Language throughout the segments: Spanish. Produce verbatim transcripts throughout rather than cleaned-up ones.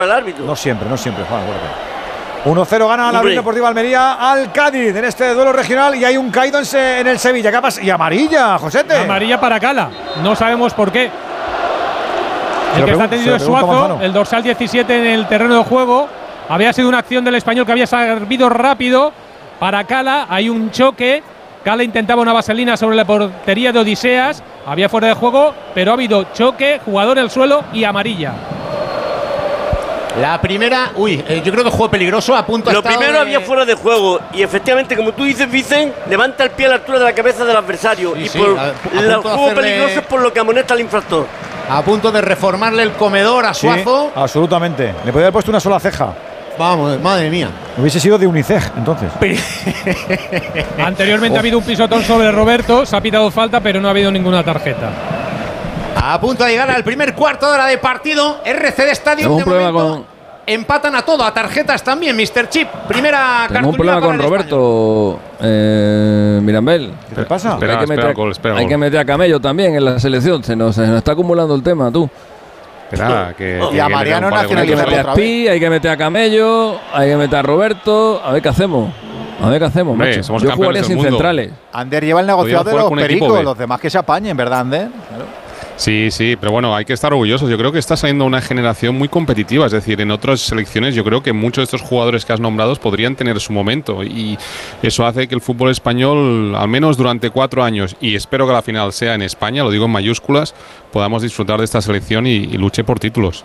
el árbitro. No siempre, no siempre, Juan. uno cero gana la Unión Deportiva Almería al Cádiz en este duelo regional y hay un caído en, se, en el Sevilla. ¿Qué pasa? Y amarilla, Josete. Amarilla para Cala. No sabemos por qué. El que está tenido es Suazo, el dorsal diecisiete en el terreno de juego. Había sido una acción del español que había servido rápido para Cala. Hay un choque. Cala intentaba una vaselina sobre la portería de Odiseas. Había fuera de juego, pero ha habido choque, jugador en el suelo y amarilla. La primera, uy, eh, yo creo que juego peligroso, a punto. Lo primero de... había fuera de juego y efectivamente, como tú dices, Vicen, levanta el pie a la altura de la cabeza del adversario. Sí, y sí, por a, a el juego hacerle... peligroso es por lo que amonesta al infractor. A punto de reformarle el comedor a Suazo. Sí, absolutamente. Le podía haber puesto una sola ceja. Vamos, madre mía. Hubiese sido de Unicef, entonces. Anteriormente oh. ha habido un pisotón sobre Roberto, se ha pitado falta, pero no ha habido ninguna tarjeta. A punto de llegar al primer cuarto de hora de partido, R C D Stadium. De momento, con... empatan a todo, a tarjetas también, mister Chip. Primera cartulina. Tengo un problema con Roberto eh, Mirambel. ¿Qué te pasa? Espera, hay, que espera, meter, gol, espera, hay que meter a Camello también en la selección. Se nos, se nos está acumulando el tema, tú. Espera, que, y a Mariano Hay que meter a Spi, hay que meter a Camello, hay que meter a Roberto. A ver qué hacemos. A ver qué hacemos, Hombre, macho. somos Yo jugaría sin mundo. centrales. Ander lleva el negociado de los pericos, los demás que se apañen, ¿verdad, Ander? Claro. Sí, sí, pero bueno, hay que estar orgullosos. Yo creo que está saliendo una generación muy competitiva. Es decir, en otras selecciones yo creo que muchos de estos jugadores que has nombrado podrían tener su momento. Y eso hace que el fútbol español, al menos durante cuatro años, y espero que la final sea en España, lo digo en mayúsculas, podamos disfrutar de esta selección y, y luche por títulos.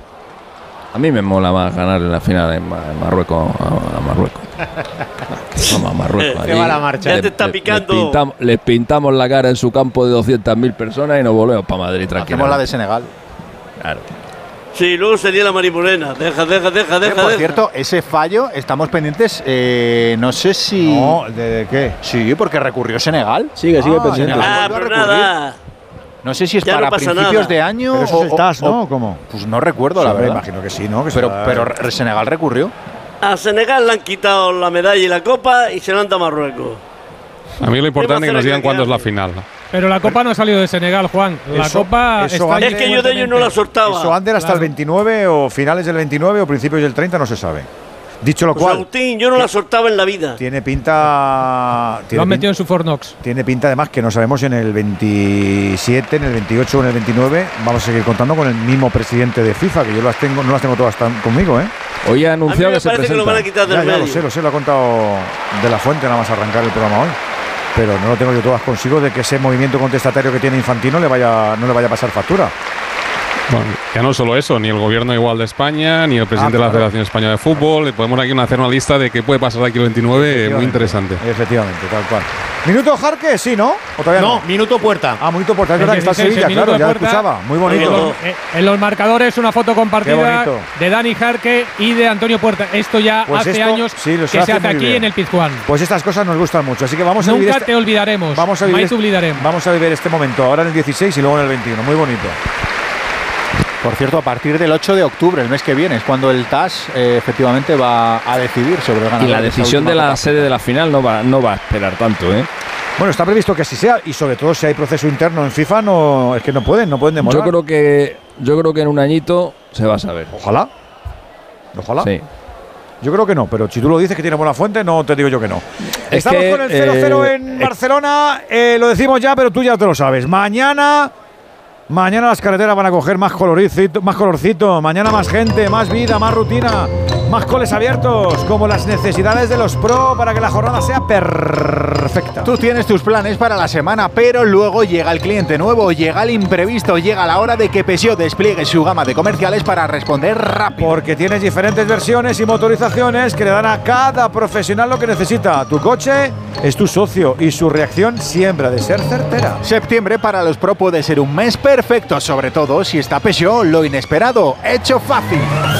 A mí me mola más ganar en la final en, en Marruecos. A, a Marruecos. Vamos a Marruecos. Allí, va la marcha. Ya te está le, picando. Les pintamos, les pintamos la cara en su campo de doscientas mil personas y nos volvemos para Madrid tranquilo. Hacemos la de Senegal. Claro. Sí, luego sería la Marimorena. Deja, deja, deja, deja. Por deja. cierto, ese fallo, estamos pendientes. Eh, no sé si. No, ¿de, de qué? Sí, porque recurrió Senegal. Sigue, sigue ah, pendiente. Ah, pero nada. No sé si es ya para no principios nada. de año pero eso o, es el T A S, o, ¿no? ¿Cómo? Pues no recuerdo, sí, la verdad. Imagino que sí, ¿no? Que pero, será... pero Senegal recurrió. A Senegal le han quitado la medalla y la copa y se la han dado a Marruecos. A mí lo importante es que nos digan cuándo es la final. Pero la copa no ha salido de Senegal, Juan. La eso, copa eso está Es que yo de ellos no la soltaba. Eso Ander hasta claro. el veintinueve o finales del veintinueve o principios del treinta no se sabe. Dicho lo pues cual, Agustín, yo no la soltaba en la vida. Tiene pinta. Tiene Lo han pin, metido en su Fornox. Tiene pinta además que no sabemos si en el veintisiete, en el veintiocho o en el veintinueve vamos a seguir contando con el mismo presidente de FIFA, que yo las tengo, no las tengo todas tan conmigo, ¿eh? Hoy ha anunciado que se presenta. Que lo van a quitar del ya, ya medio. lo sé, lo sé, lo ha contado de la fuente nada más arrancar el programa hoy. Pero no lo tengo yo todas consigo de que ese movimiento contestatario que tiene Infantino le vaya, no le vaya a pasar factura. Bueno, ya no solo eso, ni el gobierno igual de España, ni el presidente ah, claro. de la Federación Española de Fútbol. Podemos aquí hacer una lista de qué puede pasar aquí el veintinueve, muy interesante. Efectivamente, tal cual. ¿Minuto Jarque? Sí, ¿no? ¿O todavía no? No, minuto Puerta. Ah, minuto Puerta, es verdad que está en Sevilla, claro, ya lo escuchaba. Muy bonito. En los, en los marcadores una foto compartida de Dani Jarque y de Antonio Puerta. Esto ya pues hace esto, años sí, que se hace aquí bien. En el Pizjuán. Pues estas cosas nos gustan mucho, así que vamos a Nunca vivir te este, olvidaremos. Vamos a, vivir este, olvidaremos. vamos a vivir este momento, ahora en el dieciséis y luego en el veintiuno. Muy bonito. Por cierto, a partir del ocho de octubre, el mes que viene, es cuando el T A S eh, efectivamente va a decidir sobre el ganador. Y la decisión de la sede de la final no va, no va a esperar tanto, ¿eh? Bueno, está previsto que así sea y sobre todo si hay proceso interno en FIFA, no es que no pueden, no pueden demorar. Yo creo que, yo creo que en un añito se va a saber. Ojalá. Ojalá. Sí. Yo creo que no, pero si tú lo dices que tiene buena fuente, no te digo yo que no. Es Estamos que, con el cero cero eh, en Barcelona, eh, lo decimos ya, pero tú ya te lo sabes. Mañana... Mañana las carreteras van a coger más colorcito, más colorcito, mañana más gente, más vida, más rutina, más coles abiertos, como las necesidades de los pro para que la jornada sea perfecta. Tú tienes tus planes para la semana, pero luego llega el cliente nuevo, llega el imprevisto, llega la hora de que Peugeot despliegue su gama de comerciales para responder rápido. Porque tienes diferentes versiones y motorizaciones que le dan a cada profesional lo que necesita. Tu coche es tu socio y su reacción siempre ha de ser certera. Septiembre para los pro puede ser un mes perfecto. Perfecto, sobre todo si está Peugeot, lo inesperado, hecho fácil.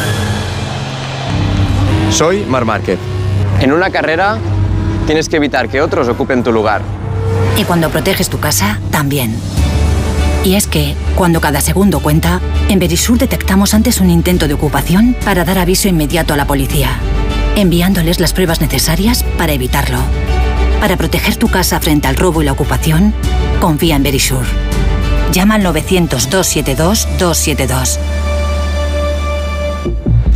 Soy Marc Márquez. En una carrera tienes que evitar que otros ocupen tu lugar. Y cuando proteges tu casa, también. Y es que, cuando cada segundo cuenta, en Verisur detectamos antes un intento de ocupación para dar aviso inmediato a la policía, enviándoles las pruebas necesarias para evitarlo. Para proteger tu casa frente al robo y la ocupación, confía en Verisur. Llama al novecientos, doscientos setenta y dos, doscientos setenta y dos.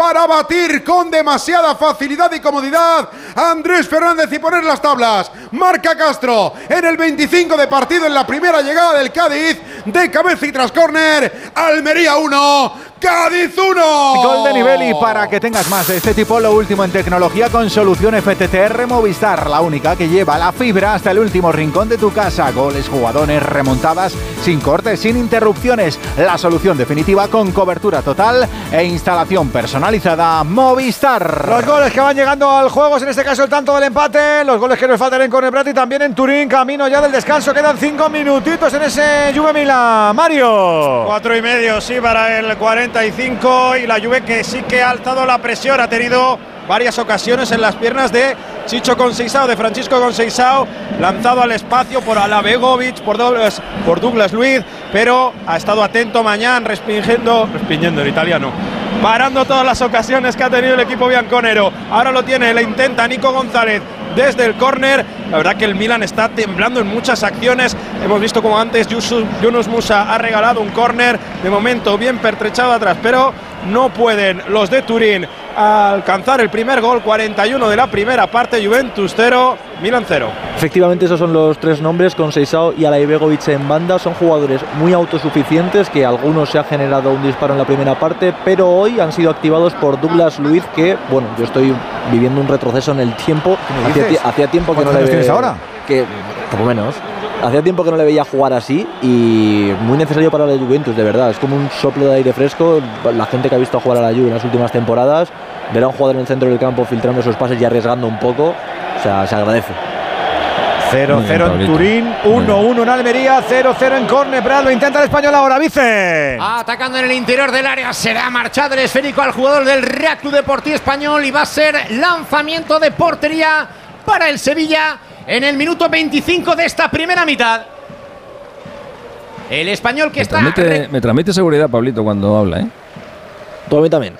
para batir con demasiada facilidad y comodidad a Andrés Fernández y poner las tablas. Marca Castro en el veinticinco de partido en la primera llegada del Cádiz, de cabeza y tras córner. Almería uno, Cádiz uno. Gol de nivel, y para que tengas más de este tipo, lo último en tecnología con solución F T T R Movistar, la única que lleva la fibra hasta el último rincón de tu casa. Goles, jugadores, remontadas, sin cortes, sin interrupciones. La solución definitiva con cobertura total e instalación personalizada Movistar. Los goles que van llegando al juego, en este caso el tanto del empate, los goles que nos faltan en Cornebrat y también en Turín, camino ya del descanso. Quedan cinco minutitos en ese Juve Milan. Mario. Cuatro y medio, sí, para el cuarenta y cinco, y la Juve que sí que ha alzado la presión, ha tenido varias ocasiones en las piernas de Chicho Conceição, de Francisco Conceição, lanzado al espacio por Alabegovic, por Douglas, por Douglas Luiz, pero ha estado atento Mañán, respingiendo, respingiendo en italiano, parando todas las ocasiones que ha tenido el equipo bianconero. Ahora lo tiene, le intenta Nico González desde el córner. La verdad que el Milan está temblando en muchas acciones. Hemos visto como antes Yunus Musa ha regalado un córner, de momento bien pertrechado atrás, pero no pueden los de Turín alcanzar el primer gol. Cuarenta y uno de la primera parte, Juventus cero, Milan cero. Efectivamente, esos son los tres nombres, Conceição y Alaibegovic en banda. Son jugadores muy autosuficientes, que algunos se ha generado un disparo en la primera parte, pero hoy han sido activados por Douglas Luiz, que, bueno, yo estoy viviendo un retroceso en el tiempo. Hacía, hacía tiempo que no le veía. ahora? Que, poco menos. Hacía tiempo que no le veía jugar así, y muy necesario para la Juventus, de verdad. Es como un soplo de aire fresco. La gente que ha visto jugar a la Juve en las últimas temporadas, ver a un jugador en el centro del campo filtrando esos pases y arriesgando un poco, o sea, se agradece. cero cero en Turín, uno uno en Almería, cero cero en Cornebrat. Lo intenta el español ahora, Vicen. Atacando en el interior del área, será marchado el esférico al jugador del Real Club Deportivo Español, y va a ser lanzamiento de portería para el Sevilla en el minuto veinticinco de esta primera mitad. El español que me está... Transmite, me transmite seguridad, Pablito, cuando habla, ¿eh? Tú a mí también.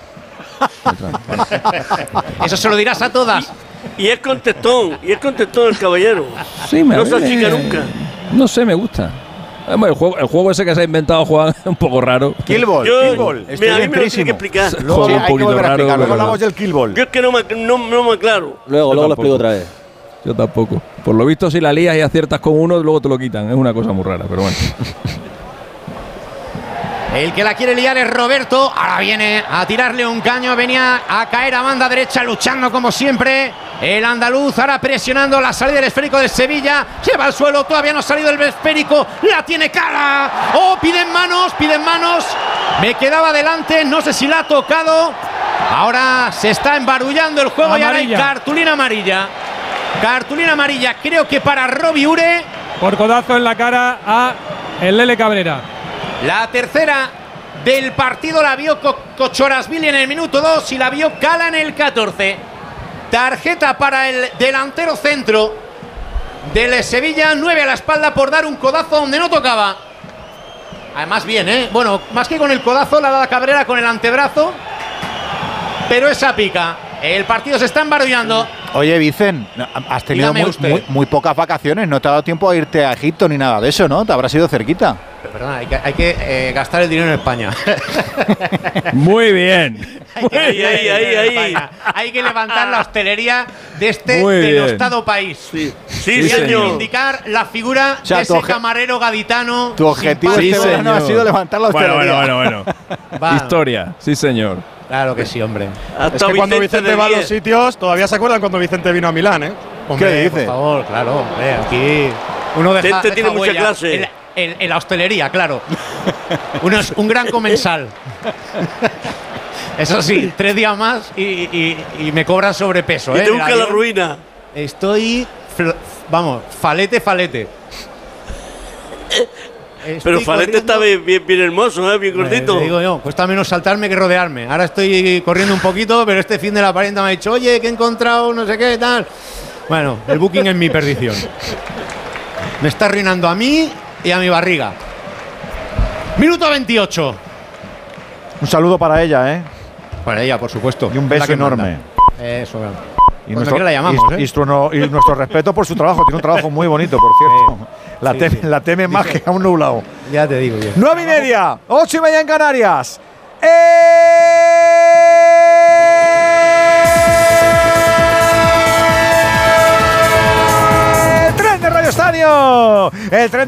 Eso se lo dirás a todas. Y, y es contestón, y es contestón el caballero. Sí, me no se achica nunca. No sé, me gusta. Bueno, el, juego, el juego ese que se ha inventado, Juan, es un poco raro. Killball, Yo, Killball. Estoy a mí me lo tiene que explicar. Luego sí, hay un poquito que raro. Luego Pero hablamos del Killball. Yo es que no me, no, no me aclaro. Luego, luego lo explico otra vez. Yo tampoco. Por lo visto, si la lías y aciertas con uno, luego te lo quitan. Es una cosa muy rara, pero bueno. El que la quiere liar es Roberto. Ahora viene a tirarle un caño. Venía a caer a banda derecha, luchando como siempre el andaluz. Ahora presionando la salida del esférico del Sevilla. Se va al suelo, todavía no ha salido el esférico. La tiene cara. Oh, piden manos, piden manos. Me quedaba delante, no sé si la ha tocado. Ahora se está embarullando el juego, amarilla. Y ahora hay cartulina amarilla. Cartulina amarilla, creo que para Robbie Ure. Por codazo en la cara a el Lele Cabrera. La tercera del partido la vio Cochorasvili en el minuto dos y la vio Cala en el catorce. Tarjeta para el delantero centro del Sevilla, nueve a la espalda por dar un codazo donde no tocaba. Además bien, ¿eh? Bueno, más que con el codazo, la ha dado Cabrera con el antebrazo. Pero esa pica. El partido se está embarullando. Oye, Vicen, has tenido muy, muy, muy pocas vacaciones. No te ha dado tiempo a irte a Egipto ni nada de eso, ¿no? Te habrás ido cerquita. Pero perdona, hay que, hay que eh, gastar el dinero en España. Muy bien. hay, que, ahí, ahí, ahí, ahí. hay que levantar la hostelería de este muy denostado bien. país. Sí, sí, sí señor. Reivindicar la figura o sea, de ese camarero gaditano. Tu objetivo este sí, verano ha sido levantar la hostelería. Bueno, bueno, bueno. bueno. Historia, sí señor. Claro que sí, hombre. Hasta es que cuando Vicente va a los sitios, todavía se acuerdan cuando Vicente vino a Milán, ¿eh? Hombre, ¿Qué dice? Por favor, claro, hombre, aquí uno deja, Vicente deja tiene mucha huella clase. En, en, en la hostelería, claro. Uno es un gran comensal. Eso sí, tres días más y, y, y me cobran sobrepeso. Y ¿eh? te busca la ruina. Estoy, vamos, falete, falete. Estoy Pero Falete está bien, bien, bien hermoso, ¿eh? Bien gordito. Te digo yo, cuesta menos saltarme que rodearme. Ahora estoy corriendo un poquito, pero este fin de la parienta me ha dicho, oye, que he encontrado no sé qué, tal. Bueno, el booking es mi perdición. Me está arruinando a mí y a mi barriga. Minuto veintiocho. Un saludo para ella, ¿eh? Para ella, por supuesto. Y un beso enorme. Manda. Eso, y nuestro, la llamamos, y, ¿eh? y, y nuestro respeto por su trabajo. Tiene un trabajo muy bonito, por cierto. La, sí, teme, sí. la teme más que a un nublado. Ya te digo yo. Nueve y media, ocho y media en Canarias. estadio. El